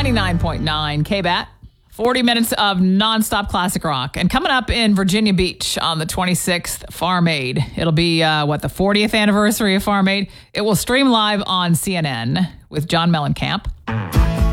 99.9 KBAT. 40 minutes of nonstop classic rock. And coming up in Virginia Beach on the 26th, Farm Aid. It'll be, the 40th anniversary of Farm Aid. It will stream live on CNN with John Mellencamp.